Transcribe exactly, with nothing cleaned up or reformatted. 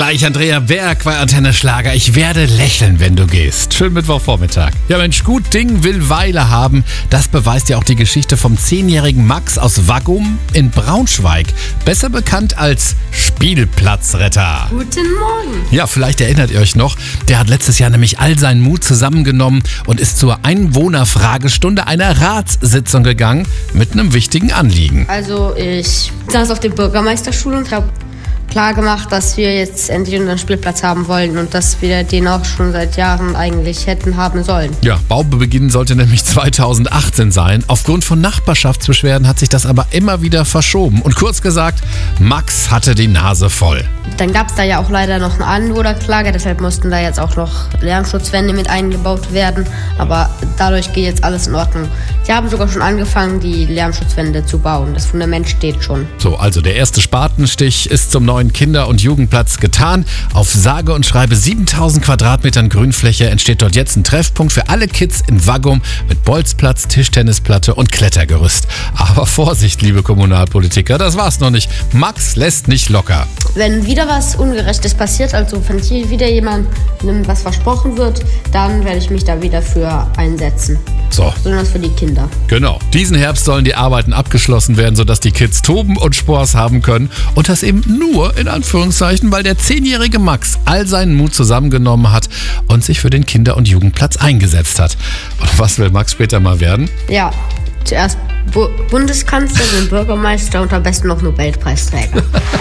Gleich Andrea Berg bei Antenne Schlager. Ich werde lächeln, wenn du gehst. Schönen Mittwochvormittag. Ja Mensch, gut Ding will Weile haben. Das beweist ja auch die Geschichte vom zehnjährigen Max aus Waggum in Braunschweig. Besser bekannt als Spielplatzretter. Guten Morgen. Ja, vielleicht erinnert ihr euch noch. Der hat letztes Jahr nämlich all seinen Mut zusammengenommen und ist zur Einwohnerfragestunde einer Ratssitzung gegangen mit einem wichtigen Anliegen. Also ich saß auf der Bürgermeisterschule und habe klar gemacht, dass wir jetzt endlich unseren Spielplatz haben wollen und dass wir den auch schon seit Jahren eigentlich hätten haben sollen. Ja, Baubeginn sollte nämlich zweitausendachtzehn sein. Aufgrund von Nachbarschaftsbeschwerden hat sich das aber immer wieder verschoben. Und kurz gesagt, Max hatte die Nase voll. Dann gab es da ja auch leider noch eine Anwohnerklage, deshalb mussten da jetzt auch noch Lärmschutzwände mit eingebaut werden. Aber dadurch geht jetzt alles in Ordnung. Sie haben sogar schon angefangen, die Lärmschutzwände zu bauen. Das Fundament steht schon. So, also der erste Spatenstich ist zum neuen Kinder- und Jugendplatz getan. Auf sage und schreibe siebentausend Quadratmetern Grünfläche entsteht dort jetzt ein Treffpunkt für alle Kids in Waggum mit Bolzplatz, Tischtennisplatte und Klettergerüst. Aber Vorsicht, liebe Kommunalpolitiker, das war's noch nicht. Max lässt nicht locker. Wenn wieder was Ungerechtes passiert, also wenn hier wieder jemandem was versprochen wird, dann werde ich mich da wieder für einsetzen. So. Besonders für die Kinder. Genau. Diesen Herbst sollen die Arbeiten abgeschlossen werden, sodass die Kids toben und Spaß haben können. Und das eben nur in Anführungszeichen, weil der zehnjährige Max all seinen Mut zusammengenommen hat und sich für den Kinder- und Jugendplatz eingesetzt hat. Und was will Max später mal werden? Ja, zuerst Bu- Bundeskanzler, dann Bürgermeister und am besten noch Nobelpreisträger.